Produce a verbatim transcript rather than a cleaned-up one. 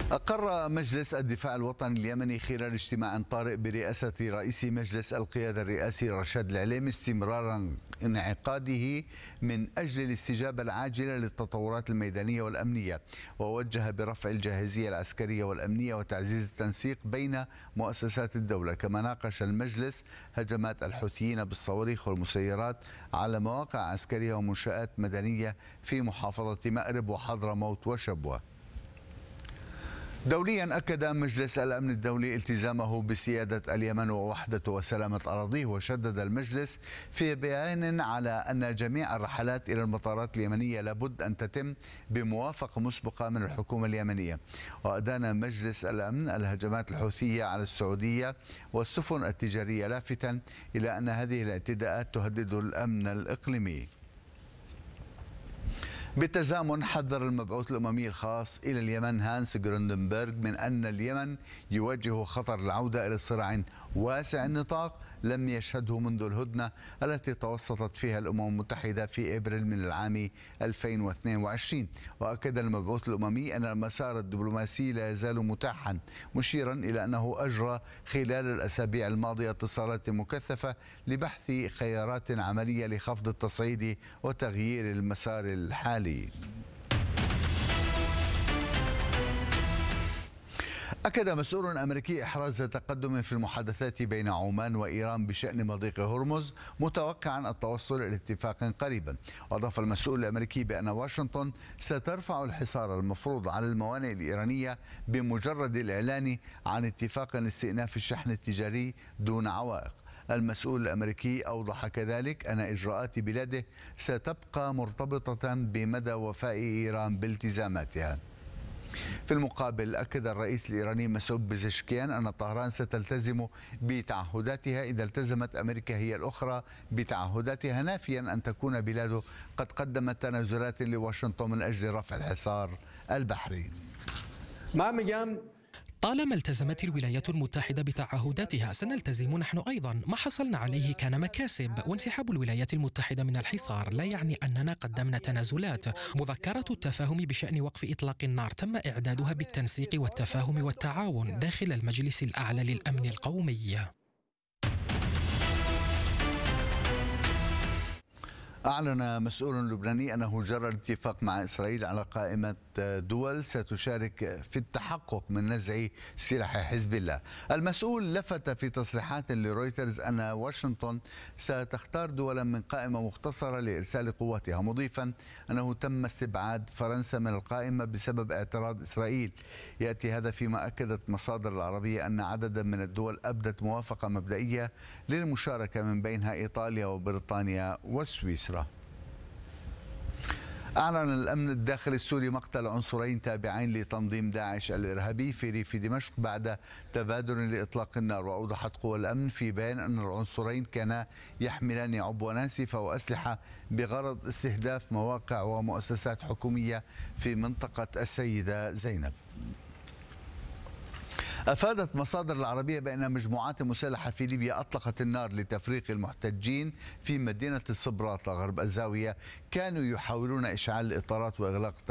أقر مجلس الدفاع الوطني اليمني خلال اجتماع طارئ برئاسة رئيس مجلس القيادة الرئاسي رشاد العليمي استمرار انعقاده من أجل الاستجابة العاجلة للتطورات الميدانية والأمنية، ووجه برفع الجاهزية العسكرية والأمنية وتعزيز التنسيق بين مؤسسات الدولة. كما ناقش المجلس هجمات الحوثيين بالصواريخ والمسيرات على مواقع عسكرية ومنشآت مدنية في محافظة مأرب وحضرموت وشبوة. دوليا أكد مجلس الأمن الدولي التزامه بسيادة اليمن ووحدة وسلامة أراضيه، وشدد المجلس في بيان على أن جميع الرحلات إلى المطارات اليمنية لابد أن تتم بموافقة مسبقة من الحكومة اليمنية. وأدان مجلس الأمن الهجمات الحوثية على السعودية والسفن التجارية، لافتا إلى أن هذه الاعتداءات تهدد الأمن الإقليمي. بالتزامن حذر المبعوث الأممي الخاص إلى اليمن هانس جروندنبرغ من أن اليمن يواجه خطر العودة إلى صراع واسع النطاق لم يشهده منذ الهدنة التي توسطت فيها الأمم المتحدة في إبريل من العام ألفين واثنين وعشرين. وأكد المبعوث الأممي أن المسار الدبلوماسي لا يزال متاحا، مشيرا إلى أنه أجرى خلال الأسابيع الماضية اتصالات مكثفة لبحث خيارات عملية لخفض التصعيد وتغيير المسار الحالي. أكد مسؤول أمريكي إحراز تقدم في المحادثات بين عمان وإيران بشأن مضيق هرمز، متوقعا التوصل إلى اتفاق قريبا. وأضاف المسؤول الأمريكي بأن واشنطن سترفع الحصار المفروض على الموانئ الإيرانية بمجرد الإعلان عن اتفاق لاستئناف الشحن التجاري دون عوائق. المسؤول الأمريكي أوضح كذلك أن إجراءات بلاده ستبقى مرتبطة بمدى وفاء إيران بالتزاماتها. في المقابل أكد الرئيس الإيراني مسعود بزشكيان أن طهران ستلتزم بتعهداتها إذا التزمت أمريكا هي الأخرى بتعهداتها، نافيا أن تكون بلاده قد قدمت تنازلات لواشنطن من أجل رفع الحصار البحري. ما مجام طالما التزمت الولايات المتحدة بتعهداتها سنلتزم نحن أيضا. ما حصلنا عليه كان مكاسب، وانسحاب الولايات المتحدة من الحصار لا يعني أننا قدمنا تنازلات. مذكرة التفاهم بشأن وقف إطلاق النار تم إعدادها بالتنسيق والتفاهم والتعاون داخل المجلس الأعلى للأمن القومي. أعلن مسؤول لبناني أنه جرى الاتفاق مع إسرائيل على قائمة دول ستشارك في التحقق من نزع سلاح حزب الله. المسؤول لفت في تصريحات لرويترز أن واشنطن ستختار دولا من قائمة مختصرة لإرسال قواتها، مضيفا أنه تم استبعاد فرنسا من القائمة بسبب اعتراض إسرائيل. يأتي هذا فيما أكدت مصادر العربية أن عددا من الدول أبدت موافقة مبدئية للمشاركة، من بينها إيطاليا وبريطانيا والسويسرا. أعلن الأمن الداخلي السوري مقتل عنصرين تابعين لتنظيم داعش الإرهابي في ريف دمشق بعد تبادل لإطلاق النار. وأوضحت قوى الأمن في بيان أن العنصرين كانا يحملان عبوة ناسفة وأسلحة بغرض استهداف مواقع ومؤسسات حكومية في منطقة السيدة زينب. أفادت مصادر العربية بأن مجموعات مسلحة في ليبيا أطلقت النار لتفريق المحتجين في مدينة الصبراطة غرب الزاوية، كانوا يحاولون إشعال الإطارات وإغلاق